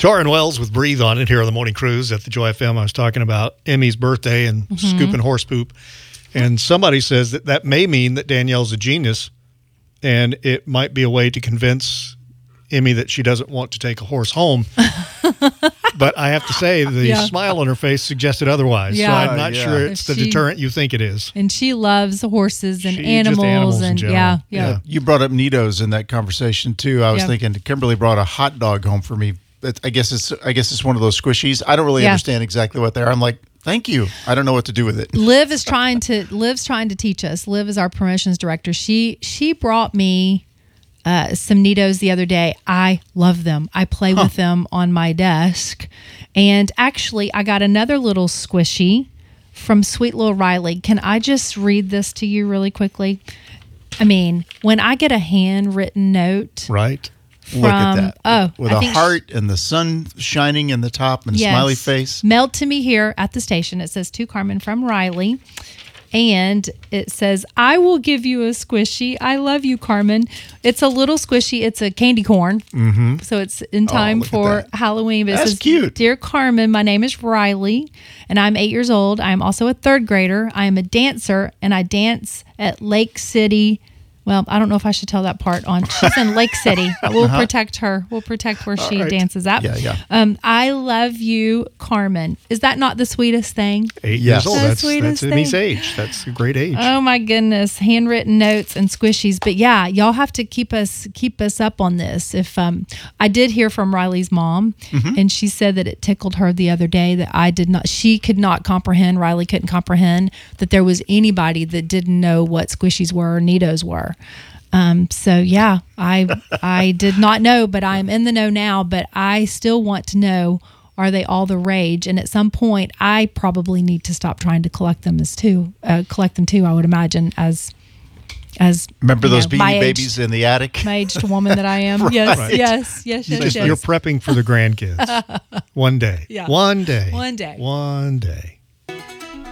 Torrin Wells with Breathe On It here on the Morning Cruise at the Joy FM. I was talking about Emmy's birthday and scooping horse poop. And somebody says that may mean that Danielle's a genius, and it might be a way to convince Emmy that she doesn't want to take a horse home. But I have to say, the smile on her face suggested otherwise. Yeah. So I'm not sure it's the deterrent you think it is. And she loves horses and animals. And yeah. You brought up Nitos in that conversation too. I was thinking Kimberly brought a hot dog home for me. I guess it's one of those squishies. I don't really understand exactly what they are. I'm like, thank you. I don't know what to do with it. Liv's trying to teach us. Liv is our promotions director. She brought me some Nitos the other day. I love them. I play with them on my desk. And actually, I got another little squishy from Sweet Little Riley. Can I just read this to you really quickly? I mean, when I get a handwritten note. Right. Look at that. With a heart and the sun shining in the top and a smiley face. Mailed to me here at the station. It says, to Carmen from Riley. And it says, I will give you a squishy. I love you, Carmen. It's a little squishy. It's a candy corn. Mm-hmm. So it's in time for Halloween. But That's says, cute. Dear Carmen, my name is Riley, and I'm 8 years old. I am also a third grader. I am a dancer, and I dance at Lake City. Well, I don't know if I should tell that part on. She's in Lake City. We'll protect her. We'll protect where she dances at. Yeah. I love you, Carmen. Is that not the sweetest thing? 8 years old. That's sweetest Emmy's thing. age. That's a great age. Oh my goodness, handwritten notes and squishies. But yeah, y'all have to keep us up on this. If I did hear from Riley's mom, and she said that it tickled her the other day that she could not comprehend. Riley couldn't comprehend that there was anybody that didn't know what squishies were or Nitos were. So yeah, I did not know, but I'm in the know now, but I still want to know, are they all the rage? And at some point I probably need to stop trying to collect them too, I would imagine, as remember those Beanie Babies in the attic? My aged woman that I am. Right. Yes. You're prepping for the grandkids. One day. Yeah. One day.